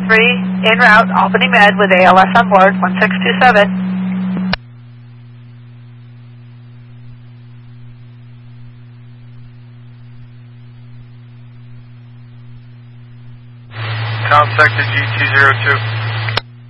en route, Albany Med with ALS on board, 1627. Contact the G202.